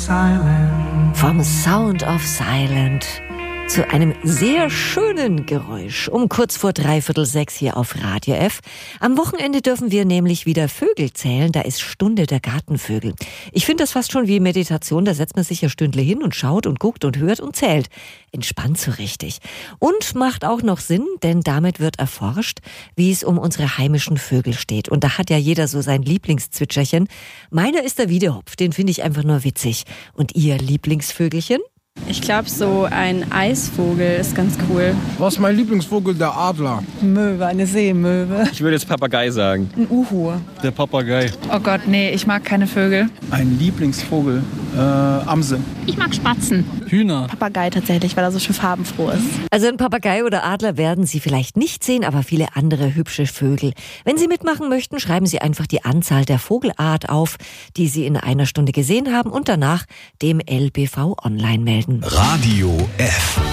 silent. Vom Sound of Silent zu einem sehr schönen Geräusch um kurz vor 5:45 hier auf Radio F. Am Wochenende dürfen wir nämlich wieder Vögel zählen. Da ist Stunde der Gartenvögel. Ich finde das fast schon wie Meditation. Da setzt man sich ja Stündle hin und schaut und guckt und hört und zählt. Entspannt so richtig. Und macht auch noch Sinn, denn damit wird erforscht, wie es um unsere heimischen Vögel steht. Und da hat ja jeder so sein Lieblingszwitscherchen. Meiner ist der Wiedehopf. Den finde ich einfach nur witzig. Und Ihr Lieblingsvögelchen? Ich glaube, so ein Eisvogel ist ganz cool. Was ist mein Lieblingsvogel? Der Adler. Möwe, eine Seemöwe. Ich würde jetzt Papagei sagen. Ein Uhu. Der Papagei. Oh Gott, nee, ich mag keine Vögel. Ein Lieblingsvogel? Amsel. Ich mag Spatzen. Hühner. Papagei tatsächlich, weil er so schön farbenfroh ist. Also ein Papagei oder Adler werden Sie vielleicht nicht sehen, aber viele andere hübsche Vögel. Wenn Sie mitmachen möchten, schreiben Sie einfach die Anzahl der Vogelart auf, die Sie in einer Stunde gesehen haben und danach dem LBV online melden. Radio F.